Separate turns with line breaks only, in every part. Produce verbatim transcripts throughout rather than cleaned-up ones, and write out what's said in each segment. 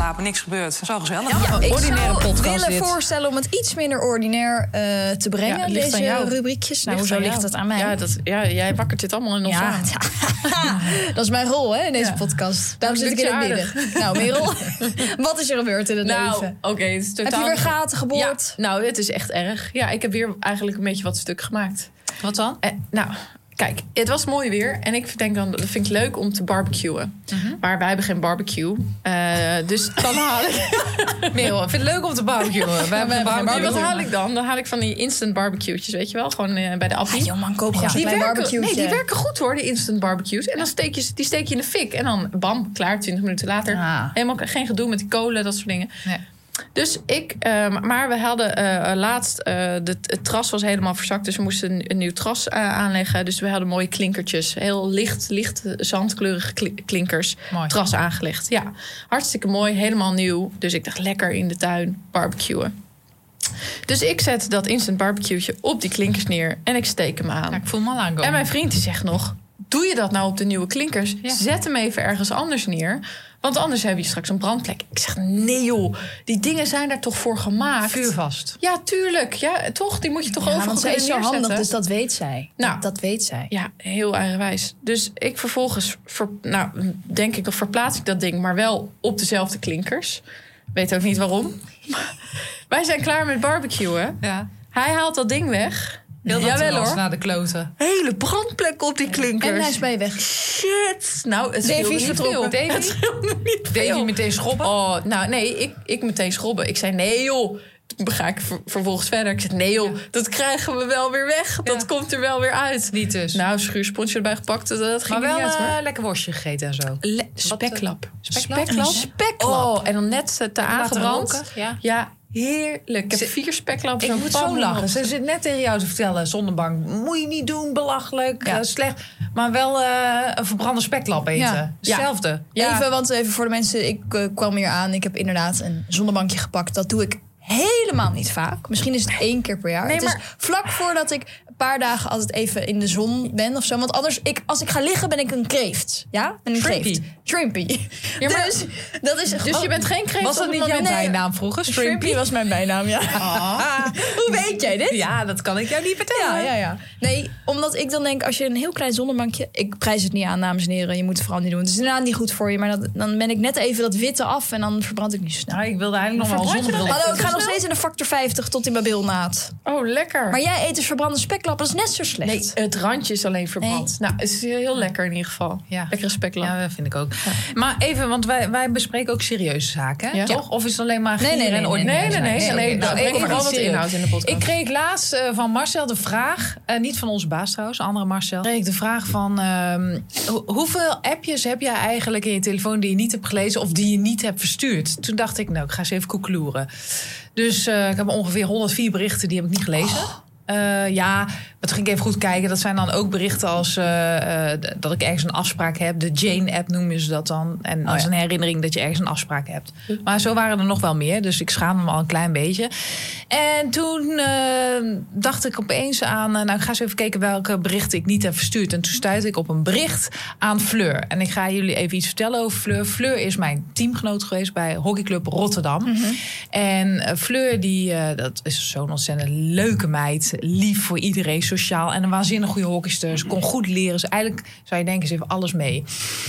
slapen, niks gebeurt. Zo gezellig.
Ja, ik
ordinaire
zou
podcast
willen
dit.
voorstellen om het iets minder ordinair uh, te brengen,
Ja, het ligt aan
deze
jou.
rubriekjes. Nou,
Ligt
hoezo
aan
ligt
jou.
het aan mij?
Ja, dat, ja, jij wakkert dit allemaal in ons
Ja,
aan.
ja. Dat is mijn rol hè, in deze
Ja.
podcast. Daarom
Dat
zit ik in
lukt
het
je
midden. Nou, Merel, wat is er gebeurd in het
Nou,
leven?
oké, okay, het is totaal...
Heb je weer gaten geboord?
Ja, nou, het is echt erg. Ja, ik heb weer eigenlijk een beetje wat stuk gemaakt.
Wat dan?
Eh, nou, kijk, het was mooi weer. En ik denk dan, dat vind ik leuk om te barbecuen.
Mm-hmm.
Maar wij hebben geen barbecue. Uh, dus dan haal ik...
Merel, ik vind het leuk om te barbecuen. We hebben
hebben
een
geen
barbecue.
Nee, wat haal ik dan? Dan haal ik van die instant barbecue's, weet je wel? Gewoon uh, bij de appie.
Ah, joh man, koop gewoon
Ja,
zo'n
die
klein
werken,
barbecue.
nee, die werken goed hoor, de instant barbecues. En dan steek je, die steek je in de fik. En dan bam, klaar, twintig minuten later.
Ah.
Helemaal geen gedoe met die kolen, dat soort dingen.
Nee.
Dus ik, uh, maar we hadden uh, laatst, uh, de, het tras was helemaal verzakt. Dus we moesten een, een nieuw tras uh, aanleggen. Dus we hadden mooie klinkertjes. Heel licht, licht zandkleurige klinkers.
Mooi.
Tras aangelegd. Ja, hartstikke mooi, helemaal nieuw. Dus ik dacht, lekker in de tuin barbecuen. Dus ik zet dat instant barbecue'tje op die klinkers neer. En ik steek hem aan.
Ja, ik voel me al aankomen.
En mijn vriend die zegt nog, doe je dat nou op de nieuwe klinkers?
Ja.
Zet hem even ergens anders neer. Want anders heb je straks een brandplek. Ik zeg, nee joh, die dingen zijn daar toch voor gemaakt?
Vuurvast.
Ja, tuurlijk. Ja, toch? Die moet je toch
Ja,
overal
want zij is zo
kunnen
handig,
neerzetten.
dus dat weet zij.
Nou.
Dat, dat weet zij.
Ja, heel eigenwijs. Dus ik vervolgens, ver, nou, denk ik, of verplaats ik dat ding... maar wel op dezelfde klinkers. Weet ook niet waarom. Wij zijn klaar met barbecuen.
Ja.
Hij haalt dat ding weg.
Heel dat
Jawel
terras
hoor.
naar de kloten.
Hele brandplek op die klinkers.
En hij is bij je weg.
Shit. Nou, het
Davy
scheelde
is
niet
vertrokken.
veel.
Davy?
Het scheelde niet
Davy
veel.
meteen schobben?
Oh, nou nee, ik, ik meteen schrobben. Ik zei, nee joh. Toen ga ik ver, vervolgens verder. Ik zeg, nee joh, dat krijgen we wel weer weg. Dat
Ja.
komt er wel weer uit.
Niet dus.
Nou, schuursponsje erbij gepakt. Dat, dat ging
maar wel
er niet uit, hoor.
uh, lekker worstje gegeten en zo.
Le- speklap.
Speklap?
Speklap.
Speklap.
Oh, en dan net te
Laten
aangebrand.
roken, ja.
Ja, heerlijk. Ik heb
Ze-
vier speklappen.
Ik
zo'n
moet
pan
zo lachen.
erop.
Ze zit net tegen jou te vertellen, Zonnebank, moet je niet doen, belachelijk,
Ja.
uh, slecht. Maar wel uh, een verbrande speklap eten.
Ja.
Hetzelfde.
Ja.
Even, want even voor de mensen, ik uh, kwam hier aan. Ik heb inderdaad een zonnebankje gepakt. Dat doe ik helemaal niet vaak. Misschien is het één keer per jaar.
Nee,
het
maar-
is vlak voordat ik een paar dagen altijd even in de zon ben of zo. Want anders, ik, als ik ga liggen, ben ik een kreeft. Ja? Ben een
Shrimpy.
kreeft. Shrimpy.
Ja, maar-
dus, dat is
Dus je bent geen kreeft
Was dat
op het
niet jouw
moment-
Nee.
bijnaam vroeger?
Shrimpy was mijn bijnaam, ja.
Ah.
Hoe weet jij dit?
Ja, dat kan ik jou niet vertellen.
Ja, ja, ja. Nee, omdat ik dan denk, als je een heel klein zonnebankje... Ik prijs het niet aan, dames en heren. Je moet het vooral niet doen. Het is inderdaad niet goed voor je. Maar dat, dan ben ik net even dat witte af en dan verbrand ik niet zo snel.
Nou, ik wilde eigenlijk nog wel een
verbrand je
zonnebril.
Hallo, ik ga nog steeds in de factor vijftig tot in mijn bilnaad.
Oh, lekker.
Maar jij eet dus verbrande speklap, dat is net zo slecht.
Nee, het randje is alleen verbrand. Nou, het is heel lekker in ieder geval.
Ja.
Lekkere speklap.
Ja, dat vind ik ook. Maar even, want wij, wij bespreken ook serieuze zaken, hè?
Ja.
toch? Of is het alleen maar
Nee, nee,
gieren
nee,
en
nee,
ordinaire
nee, nee,
zaken?
nee, nee,
Oké,
nou,
nou,
breng
even
vooral wat
serieus.
inhoud in de podcast.
Ik kreeg laatst uh, van Marcel de vraag, uh, niet van onze baas trouwens, andere Marcel. Kreeg ik de vraag van, uh, ho- hoeveel appjes heb jij eigenlijk in je telefoon die je niet hebt gelezen of die je niet hebt verstuurd? Toen dacht ik, nou, ik ga eens even koekeloeren. Dus uh, ik heb ongeveer honderdvier berichten, die heb ik niet gelezen.
Oh.
Uh, ja, maar toen ging ik even goed kijken. Dat zijn dan ook berichten als uh, uh, d- dat ik ergens een afspraak heb. De Jane-app noemen ze dat dan. En als
ja.
een herinnering dat je ergens een afspraak hebt. Maar zo waren er nog wel meer. Dus ik schaamde me al een klein beetje. En toen uh, dacht ik opeens aan... Uh, nou, ik ga eens even kijken welke berichten ik niet heb verstuurd. En toen stuitte ik op een bericht aan Fleur. En ik ga jullie even iets vertellen over Fleur. Fleur is mijn teamgenoot geweest bij Hockeyclub Rotterdam. Mm-hmm. En uh, Fleur, die, uh, dat is zo'n ontzettend leuke meid. Lief voor iedereen, sociaal. En een waanzinnig goede hockeyster. Ze kon goed leren. Dus eigenlijk zou je denken, ze heeft alles mee.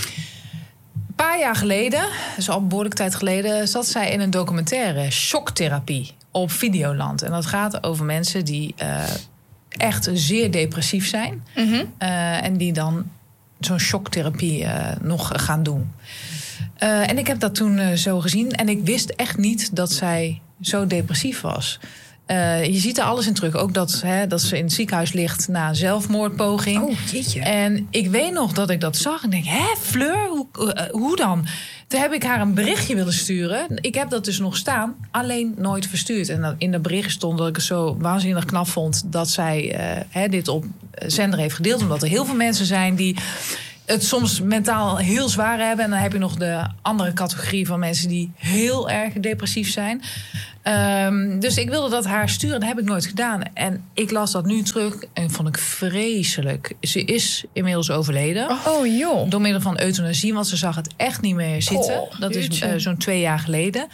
Een paar jaar geleden, dus al een behoorlijke tijd geleden... zat zij in een documentaire, Shocktherapie, op Videoland. En dat gaat over mensen die uh, echt zeer depressief zijn. Mm-hmm. Uh, en die dan zo'n shocktherapie uh, nog gaan doen. Uh, en ik heb dat toen uh, zo gezien. En ik wist echt niet dat zij zo depressief was. Uh, je ziet er alles in terug. Ook dat, hè, dat ze in het ziekenhuis ligt na een zelfmoordpoging.
Oh, jeetje.
En ik weet nog dat ik dat zag. En denk, hè, Fleur, hoe, uh, hoe dan? Toen heb ik haar een berichtje willen sturen. Ik heb dat dus nog staan, alleen nooit verstuurd. En in dat bericht stond dat ik het zo waanzinnig knap vond... dat zij uh, hè, dit op zender heeft gedeeld. Omdat er heel veel mensen zijn die het soms mentaal heel zwaar hebben. En dan heb je nog de andere categorie van mensen die heel erg depressief zijn. Um, dus ik wilde dat haar sturen. Dat heb ik nooit gedaan. En ik las dat nu terug en vond ik vreselijk. Ze is inmiddels overleden.
Oh joh.
Door middel van euthanasie, want ze zag het echt niet meer zitten.
Oh,
dat is
jeetje.
uh, zo'n twee jaar geleden.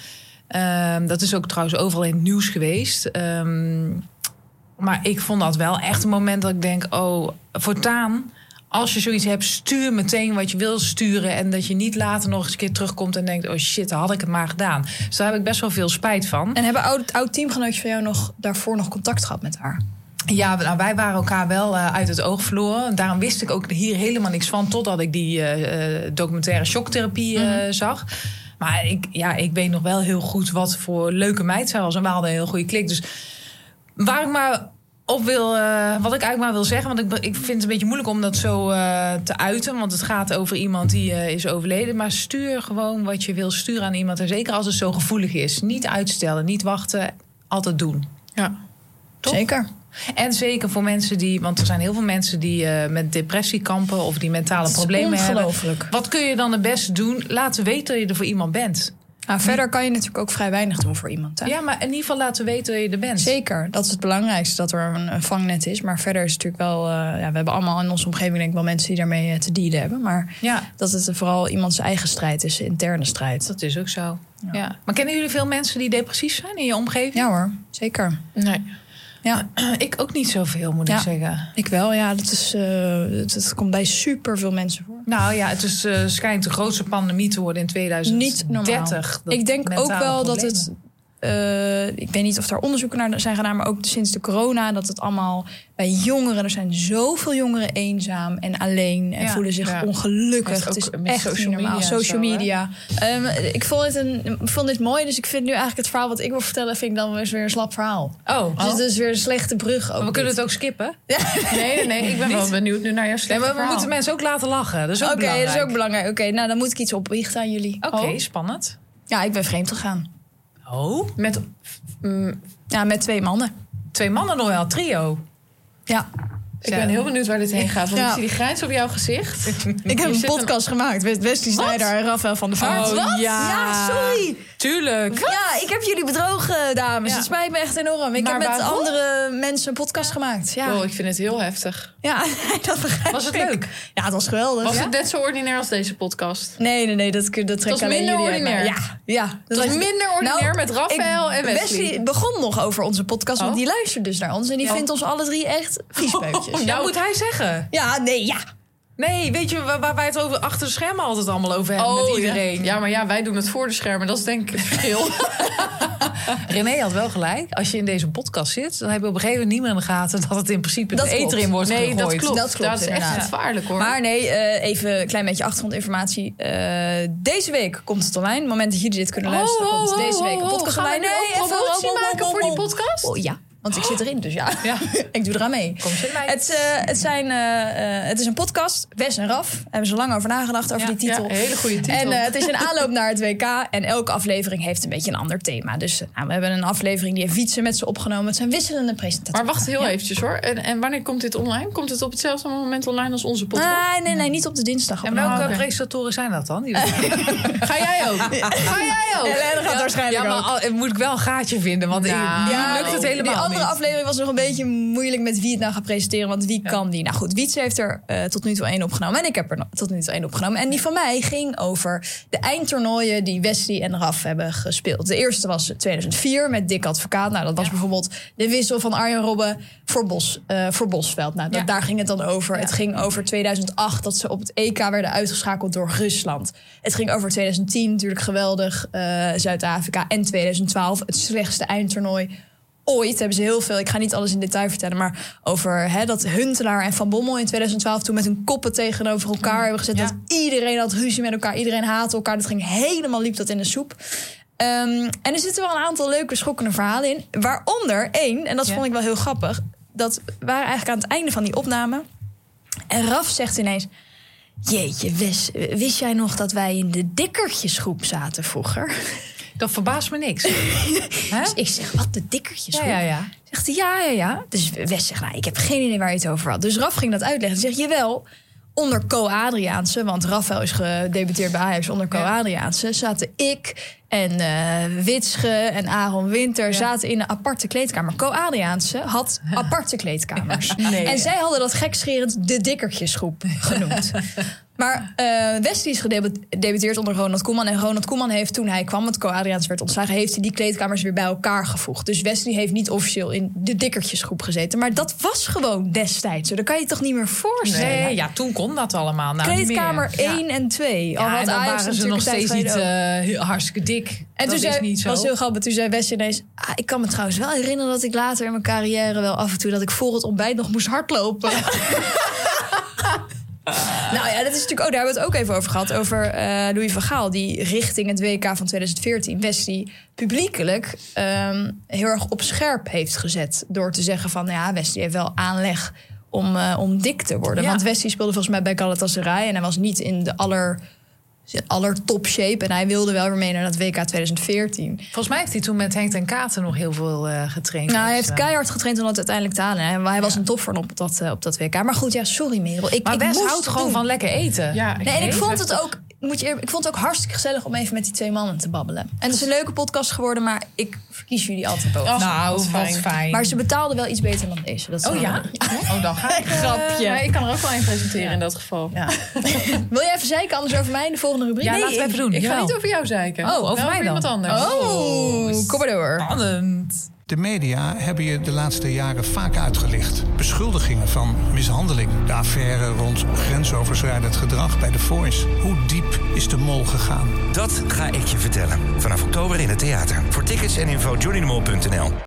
Um, dat is ook trouwens overal in het nieuws geweest. Um, maar ik vond dat wel echt een moment dat ik denk... oh, voortaan, als je zoiets hebt, stuur meteen wat je wil sturen... en dat je niet later nog eens een keer terugkomt en denkt... oh shit, had ik het maar gedaan. Dus daar heb ik best wel veel spijt van.
En hebben oud, oud teamgenootjes van jou nog daarvoor nog contact gehad met haar?
Ja, nou, wij waren elkaar wel uh, uit het oog verloren. Daarom wist ik ook hier helemaal niks van... totdat ik die uh, documentaire shocktherapie uh, mm-hmm. zag... Maar ik, ja, ik weet nog wel heel goed wat voor leuke meid zij was. En we hadden een heel goede klik. Dus waar ik maar op wil... Uh, wat ik eigenlijk maar wil zeggen... want ik, ik vind het een beetje moeilijk om dat zo uh, te uiten. Want het gaat over iemand die uh, is overleden. Maar stuur gewoon wat je wil sturen aan iemand. En zeker als het zo gevoelig is. Niet uitstellen, niet wachten. Altijd doen.
Ja,
toch?
Zeker.
En zeker voor mensen die... want er zijn heel veel mensen die uh, met depressie kampen... of die mentale problemen hebben.
Ongelooflijk.
Wat kun je dan het beste doen? Laten weten dat je er voor iemand bent.
Nou, verder kan je natuurlijk ook vrij weinig doen voor iemand. Hè?
Ja, maar in ieder geval laten weten dat je er bent.
Zeker, dat is het belangrijkste, dat er een, een vangnet is. Maar verder is het natuurlijk wel... Uh, ja, we hebben allemaal in onze omgeving denk ik wel mensen die daarmee uh, te dealen hebben. Maar
ja.
dat het vooral iemands eigen strijd is, interne strijd.
Dat is ook zo.
Ja.
Ja. Maar kennen jullie veel mensen die depressief zijn in je omgeving?
Ja hoor, zeker.
Nee.
Ja,
ik ook niet zoveel, moet
ja,
ik zeggen.
Ik wel, ja. Dat, is, uh, dat, dat komt bij super veel mensen voor.
Nou ja, het is, uh, schijnt de grootste pandemie te worden in tweeduizend dertig.
Niet normaal. Ik denk ook wel dat het... Uh, ik weet niet of daar onderzoeken naar zijn gedaan... maar ook sinds de corona, dat het allemaal bij jongeren... er zijn zoveel jongeren eenzaam en alleen... en
ja,
voelen zich
ja.
ongelukkig. Het is echt
social
niet normaal.
media
Social
zo,
media. Um, ik vond dit, een, vond dit mooi, dus ik vind nu eigenlijk het verhaal... wat ik wil vertellen, vind ik dan weer een slap verhaal.
Oh.
Dus het is weer een slechte brug.
Ook we kunnen het ook skippen.
Ja.
Nee, nee, ik ben wel benieuwd nu naar jouw slechte
nee, maar we
verhaal.
moeten mensen ook laten lachen. Dat is ook
Oké,
belangrijk.
dat is ook belangrijk. Oké, okay, nou dan moet ik iets opbiechten aan jullie.
Oké, okay,
oh.
spannend.
Ja, ik ben vreemd gegaan.
Oh?
Met, mm,
ja, met twee mannen.
Twee mannen nog wel, trio.
Ja.
Ik ben heel benieuwd waar dit heen gaat. Want
ja.
ik zie die grijns op jouw gezicht.
Ik heb een podcast een... gemaakt. Wesley Snijder en Rafael van der Vaart.
Oh,
wat?
Ja.
ja, sorry.
Tuurlijk.
Wat? Ja, ik heb jullie bedrogen, dames. Ja. Het spijt me echt enorm. Ik
maar
heb met
waarom?
andere mensen een podcast gemaakt. Ja.
Oh, ik vind het heel heftig.
Ja, dat begrijp
Was het
ik.
leuk?
Ja, het was geweldig.
Was
ja?
het net zo ordinair als deze podcast?
Nee, nee, nee. Dat, dat trek
was
alleen
minder
jullie
ordinair.
Ja, ja.
Dat was minder ordinair nou, met Rafael en Wesley.
Wesley begon nog over onze podcast,
oh.
want die luistert dus naar ons. En die
ja.
vindt ons alle drie echt viespeutjes.
Oh, nou moet hij zeggen.
Ja, nee, ja.
Nee, weet je waar, waar wij het over achter de schermen altijd allemaal over hebben
oh,
met iedereen?
Ja. ja, maar ja, wij doen het voor de schermen. Dat is denk ik het verschil.
René had wel gelijk. Als je in deze podcast zit, dan heb je op een gegeven moment niet meer in de gaten dat het in principe
dat
de eter in wordt
nee,
gegooid.
Dat klopt.
Dat klopt.
Dat is echt gevaarlijk hoor.
Maar nee, uh, even een klein beetje achtergrondinformatie. Uh, deze week komt het online. Het moment dat jullie dit kunnen luisteren,
oh,
komt
oh,
deze week een
oh,
podcast
oh,
online.
Gaan we nu ook promotie maken voor die podcast?
Oh ja. Want ik zit erin, dus ja.
ja.
Ik doe eraan mee.
Kom zit mij.
Het, uh, het, zijn, uh, uh, het is een podcast. Wes en Raf. Daar hebben ze lang over nagedacht over
ja,
die titel.
Ja, een hele goede titel.
En uh, het is een aanloop naar het W K. En elke aflevering heeft een beetje een ander thema. Dus uh, nou, we hebben een aflevering die heeft Wietse met ze opgenomen. Het zijn wisselende presentatoren.
Maar wacht heel
ja.
eventjes hoor. En, en wanneer komt dit online? Komt het op hetzelfde moment online als onze podcast?
Nee, nee, nee. Niet op de dinsdag.
En welke
oh,
okay. presentatoren zijn dat dan?
Ga jij ook? Ga jij ook?
Helene gaat
ja,
waarschijnlijk
ja, maar
ook.
al, moet ik wel een gaatje vinden. Want
nou,
nu
ja,
lukt het
die,
helemaal
Die andere
niet.
aflevering was nog een beetje moeilijk met wie het nou gaat presenteren. Want wie ja. kan die? Nou goed, Wietse heeft er uh, tot nu toe één opgenomen. En ik heb er no- tot nu toe één opgenomen. En die van mij ging over de eindtoernooien die Wesley en Raf hebben gespeeld. De eerste was tweeduizend vier met Dick Advocaat. Nou, dat was ja. bijvoorbeeld de wissel van Arjen Robben voor, Bos, uh, voor Bosveld. Nou, dat, ja. daar ging het dan over. Ja. Het ging over tweeduizend acht dat ze op het E K werden uitgeschakeld door Rusland. Het ging over tweeduizend tien, natuurlijk geweldig, uh, Zuid-Afrika. En tweeduizend twaalf, het slechtste eindtoernooi ooit. Hebben ze heel veel, ik ga niet alles in detail vertellen, maar over hè, dat Huntelaar en Van Bommel in tweeduizend twaalf toen met hun koppen tegenover elkaar mm. hebben gezet. Ja. Dat iedereen had ruzie met elkaar, iedereen haatte elkaar. Dat ging helemaal, liep dat in de soep. Um, en er zitten wel een aantal leuke, schokkende verhalen in. Waaronder één, en dat ja. vond ik wel heel grappig. Dat waren eigenlijk aan het einde van die opname. En Raf zegt ineens: jeetje, Wes, wist jij nog dat wij in de dikkertjesgroep zaten vroeger?
Dat verbaast me niks.
Dus ik zeg, wat, de dikkertjesgroep?
Ja, ja, ja.
Zegt hij, ja, ja, ja. Dus Wes zegt, nou, ik heb geen idee waar je het over had. Dus Raf ging dat uitleggen. Hij zegt, jawel, onder Co-Adriaanse, want Rafael is gedebuteerd bij Ajax onder Co-Adriaanse, zaten ik, En uh, Witsche en Aaron Winter ja. zaten in een aparte kleedkamer. Co Adriaanse had aparte kleedkamers. Nee, en ja. zij hadden dat gekscherend de dikkertjesgroep genoemd. Maar uh, Wesley is gedebuteerd onder Ronald Koeman. En Ronald Koeman heeft, toen hij kwam, want Co Adriaanse werd ontslagen, heeft hij die kleedkamers weer bij elkaar gevoegd. Dus Wesley heeft niet officieel in de dikkertjesgroep gezeten. Maar dat was gewoon destijds zo. Dat kan je toch niet meer voorstellen?
Nee, ja, toen kon dat allemaal. Nou,
Kleedkamer één ja. en twee.
Al ja, had en dan Ajax waren ze nog steeds niet uh, hartstikke dik.
En
dat
toen
is
zei,
niet zo.
was heel grappig. Toen zei Wesley ineens, ah, ik kan me trouwens wel herinneren dat ik later in mijn carrière wel af en toe dat ik voor het ontbijt nog moest hardlopen. Nou ja, dat is natuurlijk ook, daar hebben we het ook even over gehad. Over uh, Louis van Gaal, die richting het W K van twintig veertien Wesley publiekelijk um, heel erg op scherp heeft gezet. Door te zeggen van, ja, Wesley heeft wel aanleg om, uh, om dik te worden. Ja. Want Wesley speelde volgens mij bij Galatasaray en hij was niet in de aller... aller top shape. En hij wilde wel weer mee naar dat W K twintig veertien.
Volgens mij heeft hij toen met Henk ten Katen nog heel veel uh, getraind.
Nou, hij heeft keihard getraind om dat uiteindelijk te halen. Hij, hij was een topper op dat, uh, op dat W K. Maar goed, ja, sorry Merel. Ik,
maar
ik
Wes
moest
houdt gewoon
doen.
van lekker eten.
Ja, nee, en ik vond het ook... Moet je, ik vond het ook hartstikke gezellig om even met die twee mannen te babbelen. En het is een leuke podcast geworden, maar ik verkies jullie altijd boven.
Oh, nou, wat fijn. fijn.
Maar ze betaalden wel iets beter dan deze. Dat
oh ja? Oh, dan ga ik.
Grapje. Uh, ik kan er ook wel een presenteren ja. in dat geval. Ja.
Wil jij even zeiken anders over mij in de volgende rubriek?
Ja,
nee,
laten we even doen.
Ik
Jawel.
ga niet over jou zeiken.
Oh, over
nou,
mij
over
dan?
iemand anders.
Oh, kom maar door.
Spannend.
De media hebben je de laatste jaren vaak uitgelicht. Beschuldigingen van mishandeling. De affaire rond grensoverschrijdend gedrag bij The Voice. Hoe diep is de mol gegaan?
Dat ga ik je vertellen. Vanaf oktober in het theater. Voor tickets en info johnny de mol punt n l.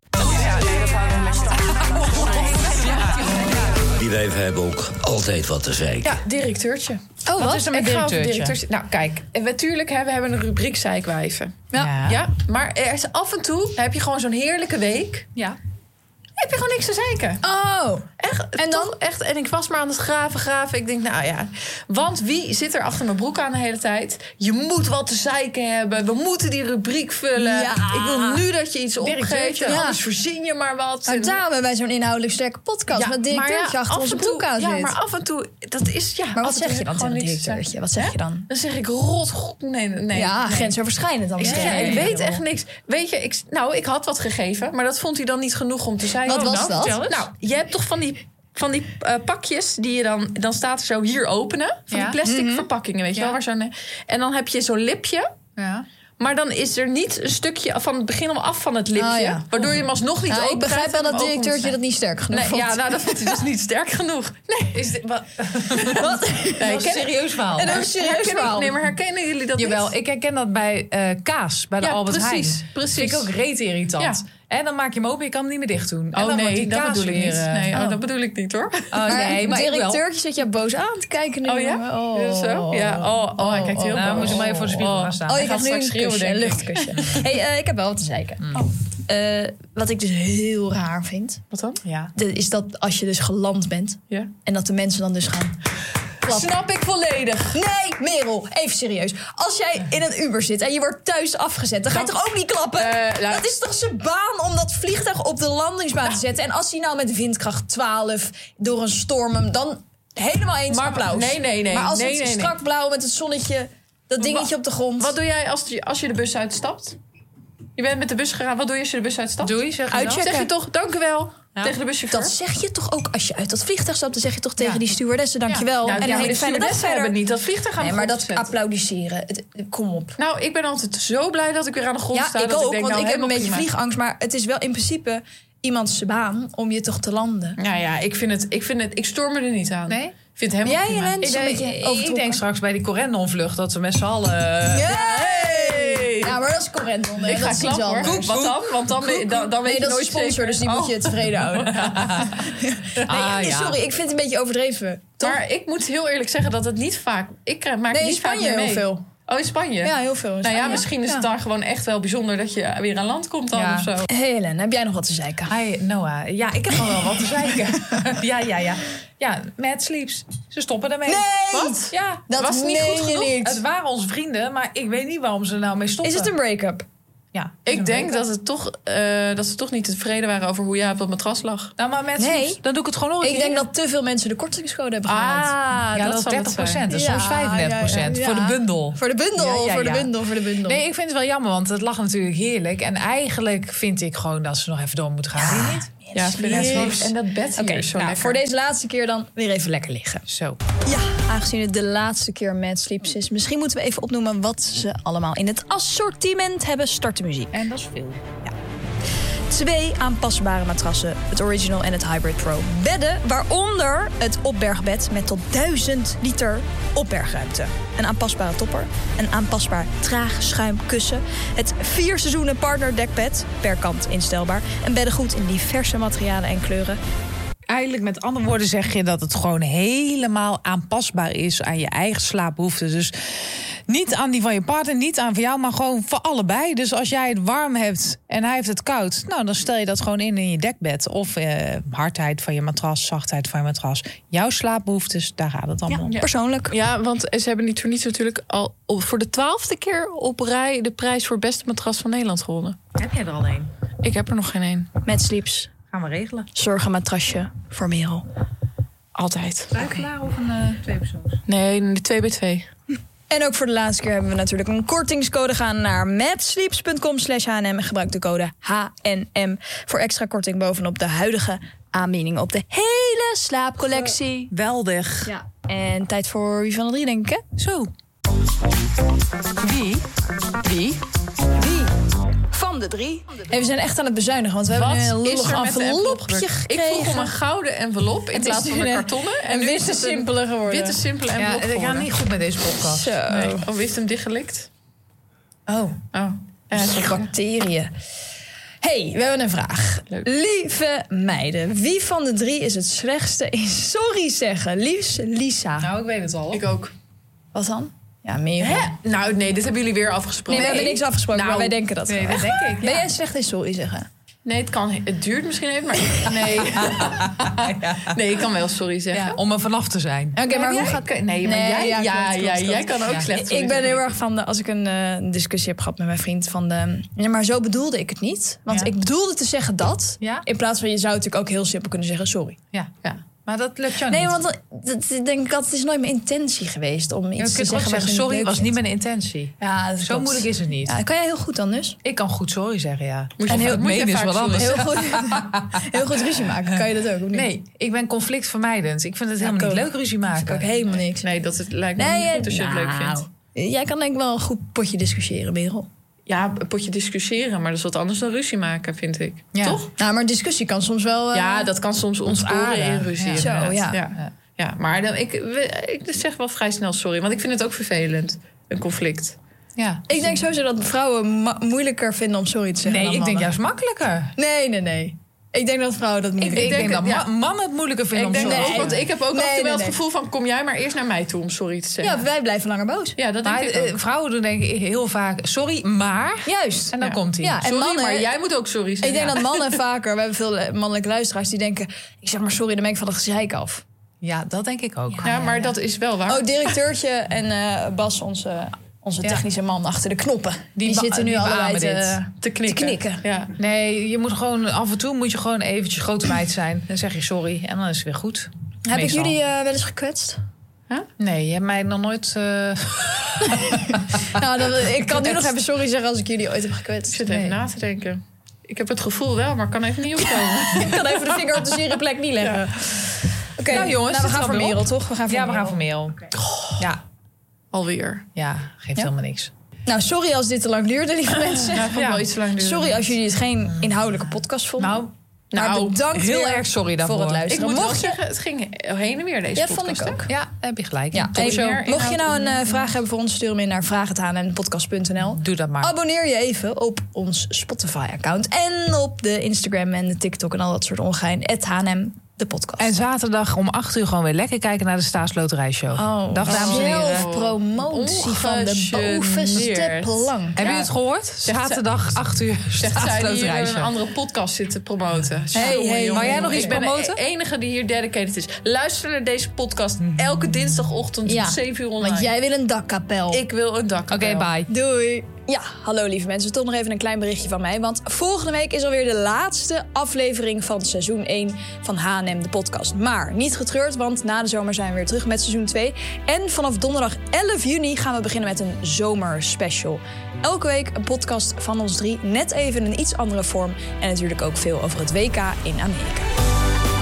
Die wijven hebben ook altijd wat te zeiken.
Ja, directeurtje.
Oh, wat,
wat is er met directeurtje?
directeurtje? Nou, kijk, natuurlijk hebben we hebben een rubriek zeikwijven.
Ja.
Ja. ja. Maar er is af en toe heb je gewoon zo'n heerlijke week.
Ja.
Heb je gewoon niks te zeiken.
Oh.
Echt, en dan toch, echt. En ik was maar aan het graven, graven. Ik denk, nou ja. Want wie zit er achter mijn broek aan de hele tijd? Je moet wat te zeiken hebben. We moeten die rubriek vullen.
Ja.
Ik wil nu dat je iets opgeeft.
Ja.
Anders verzin je maar wat.
Nou, daarom hebben wij zo'n inhoudelijk sterke podcast. Ja, met directeurtje ja, achter onze broek aan zit.
Ja, maar af en toe, dat is ja.
Maar wat zeg je dan tegen een directeurtje? Wat zeg je dan?
Dan zeg ik rot. Nee, nee.
Ja,
nee.
grensoverschrijdend dan.
Ik, zeg, ja, ik weet echt niks. Weet je, ik, nou, ik had wat gegeven, maar dat vond hij dan niet genoeg om te zijn.
Wat was
nou,
dat?
Nou, je hebt toch van die, van die uh, pakjes die je dan... Dan staat er zo hier openen. Van
ja.
die plastic
mm-hmm.
verpakkingen, weet je
ja.
wel. Waar zo'n, en dan heb je zo'n lipje.
Ja.
Maar dan is er niet een stukje van het begin al af van het lipje.
Oh, ja.
Waardoor je hem alsnog niet
nou,
open
ik begrijp wel dat directeurtje dat niet sterk genoeg
nee,
vond.
Ja, nou, dat vond hij dus niet sterk genoeg. Nee.
Is dit, wat?
Wat?
Nee, dat is een serieus verhaal.
En dat is een serieus
herkennen,
verhaal.
Nee, maar herkennen jullie dat
Jawel,
niet?
ik herken dat bij uh, kaas, bij de
ja,
Albert
precies,
Heijn.
Precies.
Vind ik ook reet irritant.
Ja.
En dan maak je hem open, je kan hem niet meer dicht doen. En
Oh
dan
nee,
die
dat
kaas
bedoel ik
weer,
niet.
Uh,
Nee,
oh.
oh, dat bedoel ik niet hoor.
Oh nee, maar
directeurtje zit je boos aan te kijken nu.
Oh ja?
Oh.
Ja, zo? Ja, oh, oh, hij kijkt heel
oh, nou,
boos.
moet je maar even voor de spiegel gaan staan.
Oh, je
Hij
gaat
gaat
nu
straks
een,
schreeuwen,
kusje, een
denk ik.
luchtkusje. Hey, uh, ik heb wel wat te zeiken.
Mm.
Oh. Uh, wat ik dus heel raar vind,
Wat dan?
Ja.
dat is dat als je dus geland bent
Ja.
en dat de mensen dan dus gaan klappen.
Snap ik volledig.
Nee, Merel, even serieus. Als jij in een Uber zit en je wordt thuis afgezet, dan ga je toch ook niet klappen?
Uh, nou,
dat is toch zijn baan om dat vliegtuig op de landingsbaan te zetten. En als hij nou met windkracht twaalf door een storm hem dan helemaal eens
Maar-
applaus.
nee, nee, nee.
Maar als
Nee,
het
nee, nee.
strak blauw met het zonnetje, dat dingetje
Wa-
op de grond.
Wat doe jij als je, als je de bus uitstapt? Je bent met de bus gegaan. Wat doe je als je de bus uitstapt?
Doei, zeg je
Uitchecken.
Zeg je toch, dank u wel,
Ja.
tegen de buschauffeur?
Dat zeg je toch ook als je uit dat vliegtuig stapt. Dan zeg je toch tegen
Ja.
die stewardessen dankjewel.
Nou,
en
ja,
een
maar
hele
de
fijne dag
stewardessen
verder.
hebben niet dat vliegtuig aan
Nee,
de
maar
grond
dat
gezet.
applaudisseren. Het, kom op.
Nou, ik ben altijd zo blij dat ik weer aan de grond
Ja,
sta.
ik
dat
ook.
ik denk,
want
nou,
ik heb een beetje
helemaal prima.
vliegangst. Maar het is wel in principe iemands baan om je toch te landen.
Nou ja, ik vind het, ik vind het, ik storm me er niet aan.
Nee?
Ik vind het helemaal
Jij,
prima.
Helene?
Ik,
Zo'n
denk-
beetje
ik
overtrokken.
denk straks bij die Corendon-vlucht dat we met z'n allen...
Hey! Ja, maar dat is correct.
Ik
dat
ga
is iets
klappen hoor.
anders.
Wat dan? Want dan, weet- dan, dan weet
Nee,
je
dat is
nooit
de sponsor,
zeker.
dus die moet je
Oh.
tevreden houden. Nee,
Ah, ja.
sorry, ik vind het een beetje overdreven. Toch?
Maar ik moet heel eerlijk zeggen dat het niet vaak... Ik krijg, maak
Nee,
het
in
niet vaak
Spanje
meer
heel
mee.
veel.
Oh, in Spanje?
Ja, heel veel. in
Nou ja,
Spanje.
misschien is het
Ja.
daar gewoon echt wel bijzonder dat je weer aan land komt dan
Ja.
of zo.
Hey, Helene, heb jij nog wat te zeiken?
Hi, Noah. Ja, ik heb nog wel wat te zeiken. ja, ja, ja. Ja, Mad Sleeps. Ze stoppen ermee.
Nee!
Wat? Ja.
Dat
Was het niet
meen
goed
je
genoeg?
niet.
Het waren onze vrienden, maar ik weet niet waarom ze er nou mee stoppen.
Is het een break-up?
Ja,
Ik denk dat, het toch, uh, dat ze toch niet tevreden waren over hoe jij op dat matras lag.
Nou, maar met
Nee.
Sleeps, dan doe ik het gewoon nog een
Ik
keer.
denk dat te veel mensen de kortingscode hebben gehaald.
Ah, ja, dat is
zal het
dertig procent. Dus
Ja,
soms vijfendertig procent.
ja, ja,
Voor de
ja.
bundel.
Voor de bundel,
Ja, ja,
voor de
ja.
bundel, voor de bundel.
Nee, ik vind het wel jammer, want het lag natuurlijk heerlijk. En eigenlijk vind ik gewoon dat ze nog even door moeten gaan. Vind je niet?
Ja, vind ik
Sleeps.
wel. En dat bed hier
Oké,
is zo
nou,
lekker.
voor deze laatste keer dan weer even lekker liggen.
Zo.
Ja, aangezien het de laatste keer Mad Sleeps is, misschien moeten we even opnoemen wat ze allemaal in het assortiment hebben. Start de muziek.
En dat is veel.
Twee aanpasbare matrassen, het Original en het Hybrid Pro. Bedden, waaronder het opbergbed met tot duizend liter opbergruimte. Een aanpasbare topper, een aanpasbaar traag schuimkussen. Het vier seizoenen partner dekbed, per kant instelbaar. En beddengoed in diverse materialen en kleuren.
Eigenlijk met andere woorden zeg je dat het gewoon helemaal aanpasbaar is aan je eigen slaapbehoeften. Dus niet aan die van je partner, niet aan van jou, maar gewoon voor allebei. Dus als jij het warm hebt en hij heeft het koud, nou dan stel je dat gewoon in in je dekbed. Of eh, hardheid van je matras, zachtheid van je matras. Jouw slaapbehoeftes, daar gaat het allemaal om.
Ja, persoonlijk.
Ja, want ze hebben niet voor niets natuurlijk al op- voor de twaalfde keer op rij de prijs voor beste matras van Nederland gewonnen.
Heb jij er al een?
Ik heb er nog geen één.
Mad Sleeps,
Gaan we regelen.
zorgenmatrasje voor Merel.
Altijd.
Twijfelaar of een uh, tweepersoons?
Nee, een twee bij twee.
En ook voor de laatste keer hebben we natuurlijk een kortingscode. Gaan naar madsleeps.com slash H N M en gebruik de code H N M voor extra korting bovenop de huidige aanbiedingen op de hele slaapcollectie.
Geweldig.
Ja, en tijd voor wie van de drie, denk ik, hè?
Zo. Wie? Wie?
Wie van de drie? Hey, we zijn echt aan het bezuinigen, want we hebben nu een
Wat is
lullig
er met de envelop
envelopje
gebeurd?
gekregen.
Ik vroeg om een gouden envelop in
Het
plaats
is
van
nu
een
een-
kartonnen.
een
nu
witte
is het een
simpele geworden.
Witte simpele
Ja,
envelop
het gaat
geworden.
niet goed met deze podcast.
Zo.
Nee. Oh, wie heeft hem dichtgelikt?
Oh.
Oh. Ja, zo-
Bacteriën. Hey, we hebben een vraag.
Leuk.
Lieve meiden, wie van de drie is het slechtste in sorry zeggen? Liefst Lisa.
Nou, ik weet het al.
Ik ook.
Wat dan? Ja, meer.
Hè? Nou, nee, dit hebben jullie weer
Nee,
afgesproken.
we hebben niks afgesproken,
Nou,
maar wij denken dat.
Nee,
gewoon.
dat denk ik.
Ben
Ja.
jij slecht in sorry zeggen?
Nee, het kan. Het duurt misschien even, maar ik- nee. Nee, ik kan wel sorry zeggen.
Ja, om er vanaf te zijn.
Oké, maar hoe
jij-
gaat...
Nee, maar
Nee,
jij,
ja,
ja,
klopt,
ja,
klopt,
jij
klopt.
kan ook
Ja.
slecht sorry
Ik ben heel
zeggen.
erg van de... Als ik een eh, discussie heb gehad met mijn vriend van de... Ja, maar zo bedoelde ik het niet. Want
Ja.
ik bedoelde te zeggen dat.
Ja?
In plaats van, je zou natuurlijk ook heel simpel kunnen zeggen sorry.
Ja.
Ja.
Maar dat lukt jou
Nee,
niet.
want dat, dat denk ik altijd, het is nooit mijn intentie geweest om iets
je
te
kunt
zeggen.
ook zeggen,
wat je
sorry,
leuk
was niet
vindt.
mijn intentie.
Ja, dat
Zo
klopt.
moeilijk is het niet.
Ja, kan jij heel goed dan dus?
Ik kan goed sorry zeggen, ja.
Moet je,
En heel-
moet je
menen is
vaak
wat
sorry
anders.
Heel goed, heel goed ruzie maken. Kan je dat ook? Of niet?
Nee, ik ben conflictvermijdend. Ik vind het
Ja,
helemaal
ik
niet
ook.
leuk ruzie
Dat vind ik
maken.
ook helemaal niks.
Nee, dat het lijkt me
Nee,
niet goed als je het leuk
nou,
vindt.
Jij kan denk ik wel een goed potje discussiëren, Merel.
Ja, een potje discussiëren, maar dat is wat anders dan ruzie maken, vind ik.
Ja.
Toch?
Nou, maar discussie kan soms wel... eh,
Ja, dat kan soms ontsporen
Ontaarden.
in ruzie.
Ja.
Zo,
inderdaad.
ja.
ja.
Ja.
Ja, maar dan, ik, we- ik zeg wel vrij snel sorry, want ik vind het ook vervelend, een conflict.
Ja.
Ik denk sowieso dat vrouwen ma- moeilijker vinden om sorry te zeggen
Nee,
dan
ik denk
mannen.
juist makkelijker.
Nee, nee, nee. Ik denk dat vrouwen dat
Ik,
moeilijker
ik denk,
denk
dat
het,
ma-
ja.
mannen het moeilijker vinden
Ik
om
denk
sorry
dat
te
ook,
zeggen.
want ik heb ook
Nee,
af en toe
nee,
wel
nee.
het gevoel van, kom jij maar eerst naar mij toe om sorry te zeggen.
Ja, wij blijven langer boos.
Ja, dat denk
Maar
ik
eh,
ook.
vrouwen doen denk ik heel vaak sorry, maar...
Juist.
En dan
Ja.
komt hij.
Ja, en
Sorry,
mannen...
maar jij moet ook sorry
Ik
zeggen.
denk dat mannen vaker... We hebben veel eh, mannelijke luisteraars die denken... Ik zeg maar sorry, dan ben ik van het gezeik af.
Ja, dat denk ik ook.
Ja, maar dat is wel waar.
Oh, directeurtje en eh, Bas, onze, onze
Ja.
technische man achter de knoppen. Die,
Die ba-
zitten nu
die
allebei
beamen
te,
dit.
te knikken.
te knikken.
Ja.
Nee, je moet gewoon af en toe moet je gewoon eventjes grote meid zijn. Dan zeg je sorry en dan is het weer goed.
Heb
Meestal.
ik jullie eh, wel eens gekwetst?
Nee, je hebt mij nog nooit... eh,
Nou, dan, ik kan nu nog even sorry zeggen als ik jullie ooit heb gekwetst.
Ik zit even
Nee.
na te denken. Ik heb het gevoel wel, maar ik kan even niet opkomen.
Ik kan even de vinger op de zere plek niet leggen. Oké,
Nou, jongens,
nou, we
het
gaan
is
voor
alweer
Merel,
op.
toch? We gaan voor
Ja, we
Merel.
gaan voor Merel. Ja,
Alweer.
ja, geeft
Ja?
helemaal niks.
Nou, sorry als dit te lang duurde, lieve mensen.
Ja, ik vond het wel iets te lang duren.
Sorry als jullie het geen inhoudelijke podcast vonden.
Nou,
maar
nou,
bedankt
heel
weer
erg sorry daarvoor.
voor het
Ik
luisteren.
moet wel
Mocht je-
zeggen, het ging heen en weer deze
Ja, vond
podcast.
ik
hè?
ook.
Ja, daar heb je gelijk.
Ja,
Toch
hey,
zo.
meer
mocht je nou een
inhoud-
eh, vraag hebben voor ons, stuur hem in naar vraaghethaan.podcast punt n l.
Doe dat maar.
Abonneer je even op ons Spotify-account en op de Instagram en de TikTok en al dat soort ongein. at H N M, de podcast.
En zaterdag om acht uur gewoon weer lekker kijken naar de Staatsloterijshow.
Oh,
Dag, dames en heren.
zelfpromotie van de
Ongegeneerd.
bovenste plank.
Heb je het gehoord? Zaterdag acht uur
Zegt zij die hier een
Staatsloterijshow.
andere podcast zit te promoten.
Hey,
Jongen,
hey,
jongen,
wou jij nog
jongen.
iets
Ik ben
promoten?
de enige die hier dedicated is. Luister naar deze podcast elke dinsdagochtend
Ja,
om zeven uur online.
Want jij wil een dakkapel.
Ik wil een dak.
Oké, bye.
Doei. Ja, hallo lieve mensen. Toch nog even een klein berichtje van mij. Want volgende week is alweer de laatste aflevering van seizoen één van H en M, de podcast. Maar niet getreurd, want na de zomer zijn we weer terug met seizoen twee. En vanaf donderdag elf juni gaan we beginnen met een zomerspecial. Elke week een podcast van ons drie, net even in een iets andere vorm. En natuurlijk ook veel over het W K in Amerika.